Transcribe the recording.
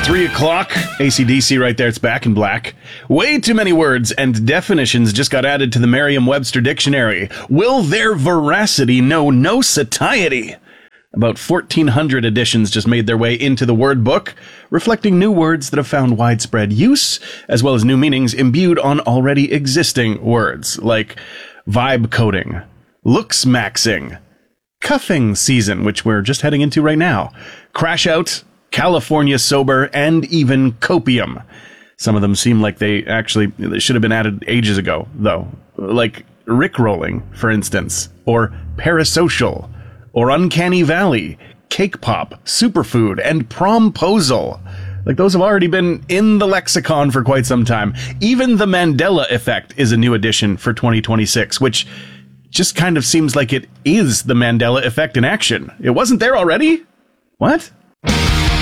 3 o'clock. AC/DC right there. It's Back in Black. Way too many words and definitions just got added to the Merriam-Webster dictionary. Will their veracity know no satiety? About 1,400 additions just made their way into the word book, reflecting new words that have found widespread use, as well as new meanings imbued on already existing words, like vibe coding, looks maxing, cuffing season, which we're just heading into right now, crash out, California sober, and even copium. Some of them seem like they should have been added ages ago, though. Like rickrolling, for instance, or parasocial, or uncanny valley, cake pop, superfood, and promposal. Like those have already been in the lexicon for quite some time. Even the Mandela effect is a new addition for 2026, which just kind of seems like it is the Mandela effect in action. It wasn't there already? What?